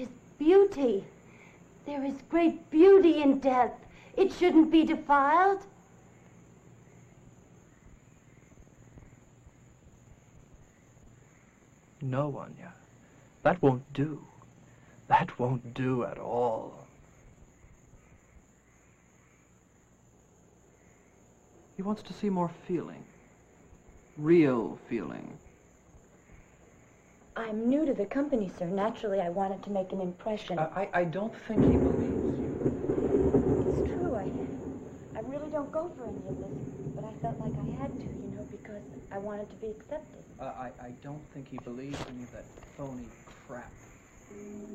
is beauty. There is great beauty in death. It shouldn't be defiled. No, Anya. That won't do. That won't do at all. He wants to see more feeling. Real feeling. I'm new to the company, sir. Naturally, I wanted to make an impression. I don't think he believes you. It's true, I really don't go for any of this, but I felt like I had to, because I wanted to be accepted. I don't think he believes any of that phony crap.